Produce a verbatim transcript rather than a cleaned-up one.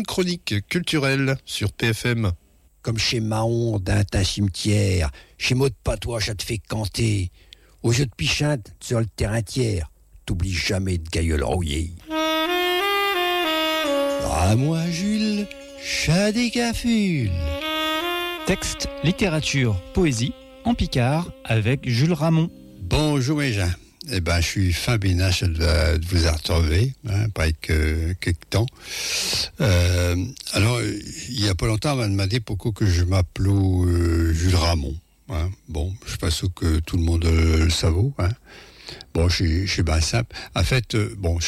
chronique culturelle sur P F M. Comme chez Mahon, d'un tas cimetière, chez Maud Patois, ça te fait canter. Au jeu de pichinte, sur le terrain tiers, t'oublies jamais de gailleul rouillé. À moi, Jules, chat des cafules. Texte, littérature, poésie, en Picard, avec Jules Ramon. Bonjour mes gens. Eh ben, je suis fin bénache de, de vous retrouver, hein, pas que quelques temps. Euh, alors, il y a pas longtemps, on m'a demandé pourquoi que je m'appelais euh, Jules Ramon. Hein. Bon, je suis pas sûr que tout le monde euh, le savait. Hein. Bon, je suis bien simple. En fait, euh, bon,